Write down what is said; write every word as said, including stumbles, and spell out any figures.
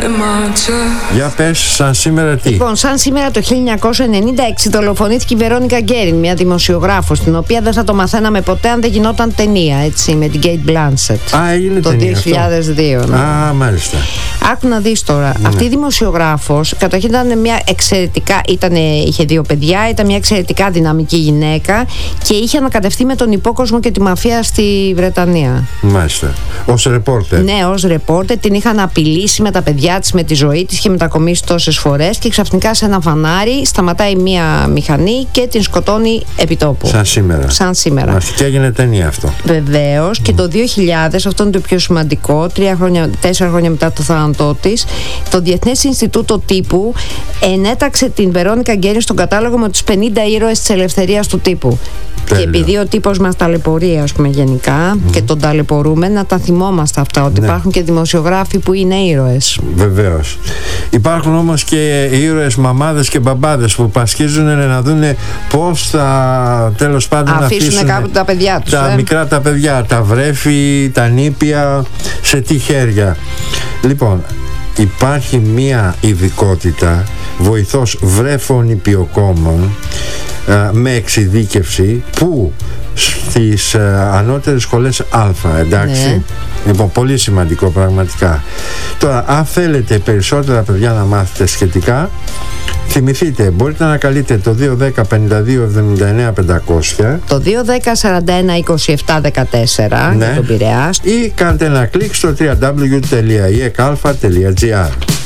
Για πες, σαν σήμερα τι? Λοιπόν, σαν σήμερα το χίλια εννιακόσια ενενήντα έξι δολοφονήθηκε η Βερόνικα Γκέριν, μια δημοσιογράφος, την οποία δεν θα το μαθαίναμε ποτέ αν δεν γινόταν ταινία, έτσι, με την Κέιτ Μπλάνσετ. Α, έγινε το ταινία δύο χιλιάδες δύο. αυτό. Ναι. Α, μάλιστα. Άκου να δεις τώρα. Ναι. Αυτή η δημοσιογράφος, καταρχήν ήταν μια εξαιρετικά, ήταν, είχε δύο παιδιά, ήταν μια εξαιρετικά δυναμική γυναίκα και είχε ανακατευτεί με τον υπόκοσμο και τη μαφία στη Βρετανία. Μάλιστα. Ως ρεπόρτερ. Ναι, ως ρεπόρτερ. Την είχαν απειλήσει με τα παιδιά της, με τη ζωή της και μετακομίσει τόσες φορές και ξαφνικά σε ένα φανάρι σταματάει μία μηχανή και την σκοτώνει επί τόπου. Σαν σήμερα. Σαν σήμερα. Μάλιστα. Και έγινε ταινία αυτό. Βεβαίως. Mm. Και το δύο χιλιάδες, αυτό είναι το πιο σημαντικό, τρία χρόνια, τέσσερα χρόνια μετά το θάνατό της, το Διεθνές Ινστιτούτο Τύπου ενέταξε την Βερόνικα Γκέριν στον κατάλογο με τους πενήντα ήρωες της ελευθερίας του τύπου. Τέλεια. Και επειδή ο τύπος μας ταλαιπωρεί, ας πούμε, γενικά, mm. και τον ταλαιπωρούμε, να τα θυμόμαστε αυτά, ότι ναι. υπάρχουν και δημοσιογράφοι που είναι ήρωες. Βεβαίως. Υπάρχουν όμως και ήρωες μαμάδες και μπαμπάδες που πασχίζουν να δουν πώς θα, τέλος πάντων, αφήσουν, αφήσουν κάπου τα παιδιά τους. Τα ε? μικρά τα παιδιά, τα βρέφη, τα νήπια, σε τι χέρια. Λοιπόν, υπάρχει μία ειδικότητα, βοηθός βρέφων νηπιοκόμων, με εξειδίκευση, που στις ανώτερες σχολές Α, εντάξει. Ναι. Λοιπόν, πολύ σημαντικό πραγματικά. Τώρα, αν θέλετε περισσότερα παιδιά να μάθετε σχετικά, θυμηθείτε, μπορείτε να ανακαλείτε το δύο δέκα πενήντα δύο εβδομήντα εννέα πεντακόσια, το δύο δέκα σαράντα ένα είκοσι επτά δεκατέσσερα, ναι, για τον Πειραιά, ή κάντε ένα κλικ στο double-u double-u double-u τελεία ι εκ αλφα τελεία τζι άρ.